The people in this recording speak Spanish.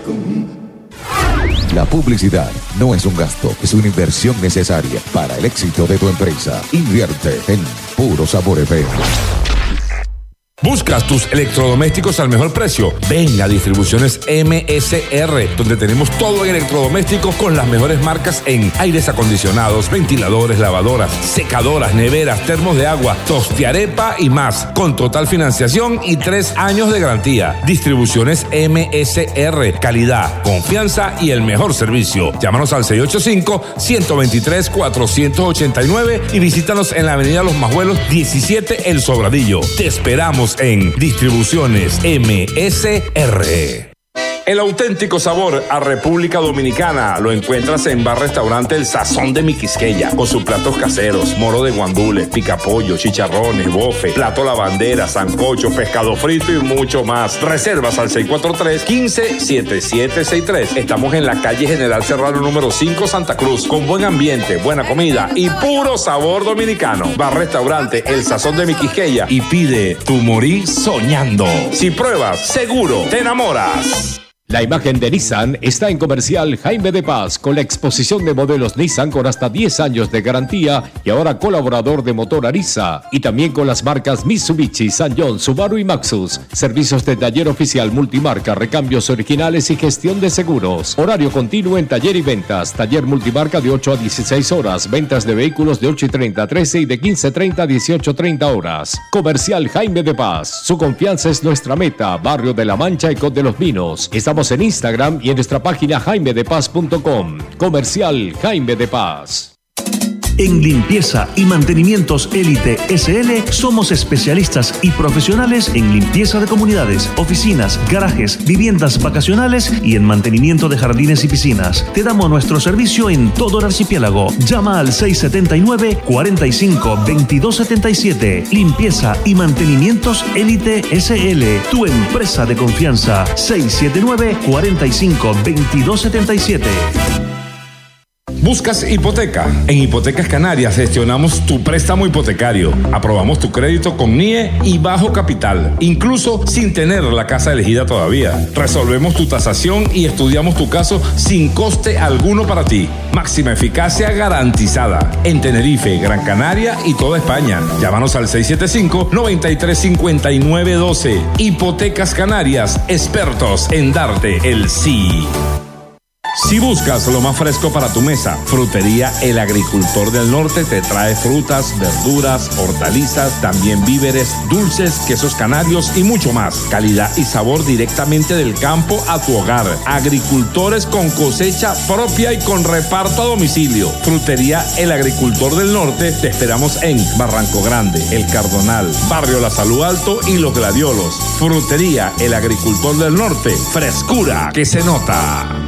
La publicidad no es un gasto, es una inversión necesaria para el éxito de tu empresa. Invierte en Puro Sabor FM. ¿Buscas tus electrodomésticos al mejor precio? Ven a Distribuciones MSR, donde tenemos todo en electrodomésticos con las mejores marcas en aires acondicionados, ventiladores, lavadoras, secadoras, neveras, termos de agua, tostiarepa y más, con total financiación y 3 años de garantía. Distribuciones MSR, calidad, confianza y el mejor servicio. Llámanos al 685-123-489 y visítanos en la avenida Los Majuelos 17 El Sobradillo. Te esperamos en Distribuciones MSR. El auténtico sabor a República Dominicana lo encuentras en Bar Restaurante El Sazón de Mi Quisqueya, con sus platos caseros, moro de guandules, picapollo, chicharrones, bofe, plato lavandera, sancocho, pescado frito y mucho más. Reservas al 643-157763. Estamos en la calle General Serrano número 5, Santa Cruz, con buen ambiente, buena comida y puro sabor dominicano. Bar Restaurante El Sazón de Mi Quisqueya y pide tu morir soñando. Si pruebas, seguro te enamoras. La imagen de Nissan está en Comercial Jaime de Paz, con la exposición de modelos Nissan con hasta 10 años de garantía y ahora colaborador de Motor Ariza, y también con las marcas Mitsubishi, Sanyong, Subaru y Maxus. Servicios de taller oficial multimarca, recambios originales y gestión de seguros. Horario continuo en taller y ventas. Taller multimarca de 8 a 16 horas. Ventas de vehículos de 8:30 a 13 y de 15:30 a 18:30 horas. Comercial Jaime de Paz. Su confianza es nuestra meta. Barrio de la Mancha y Conde de los Vinos. Estamos en Instagram y en nuestra página jaimedepaz.com. Comercial Jaime de Paz. En limpieza y mantenimientos Élite SL somos especialistas y profesionales en limpieza de comunidades, oficinas, garajes, viviendas vacacionales y en mantenimiento de jardines y piscinas. Te damos nuestro servicio en todo el archipiélago. Llama al 679-45-2277. Limpieza y mantenimientos Élite SL, tu empresa de confianza. 679-45-2277. ¿Buscas hipoteca? En Hipotecas Canarias gestionamos tu préstamo hipotecario. Aprobamos tu crédito con NIE y bajo capital, incluso sin tener la casa elegida todavía. Resolvemos tu tasación y estudiamos tu caso sin coste alguno para ti. Máxima eficacia garantizada. En Tenerife, Gran Canaria y toda España. Llámanos al 675-935912. Hipotecas Canarias, expertos en darte el sí. Si buscas lo más fresco para tu mesa, Frutería El Agricultor del Norte te trae frutas, verduras, hortalizas, también víveres, dulces, quesos canarios y mucho más. Calidad y sabor directamente del campo a tu hogar. Agricultores con cosecha propia y con reparto a domicilio. Frutería El Agricultor del Norte, te esperamos en Barranco Grande, El Cardonal, Barrio La Salud Alto y Los Gladiolos. Frutería El Agricultor del Norte, frescura que se nota.